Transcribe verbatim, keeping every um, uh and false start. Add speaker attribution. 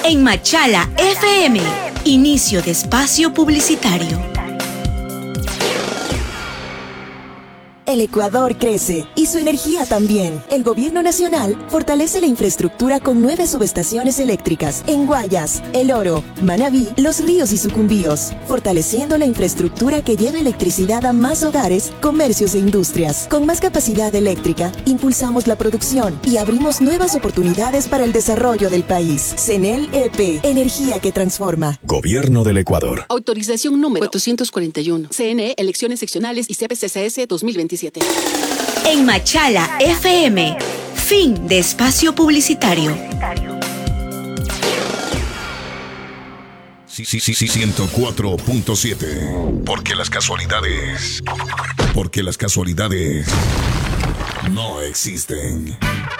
Speaker 1: En Machala F M, inicio de espacio publicitario.
Speaker 2: El Ecuador crece y su energía también. El Gobierno Nacional fortalece la infraestructura con nueve subestaciones eléctricas en Guayas, El Oro, Manabí, Los Ríos y Sucumbíos, fortaleciendo la infraestructura que lleva electricidad a más hogares, comercios e industrias. Con más capacidad eléctrica, impulsamos la producción y abrimos nuevas oportunidades para el desarrollo del país. CENEL E P, energía que transforma.
Speaker 3: Gobierno del Ecuador.
Speaker 4: Autorización número cuatrocientos cuarenta y uno. C N E, elecciones seccionales y C P C C S dos mil veintisiete.
Speaker 1: En Machala F M, fin de espacio publicitario.
Speaker 3: Sí, sí, sí, sí, ciento cuatro punto siete. Porque las casualidades. Porque las casualidades no existen.